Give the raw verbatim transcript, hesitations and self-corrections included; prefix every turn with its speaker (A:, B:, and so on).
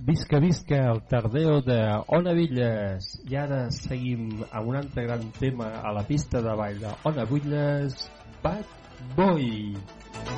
A: Visca, visca el tardeo de Ona Villes. I ara seguim amb un altre gran tema a la pista de ball de Ona Villes, Bad Boy.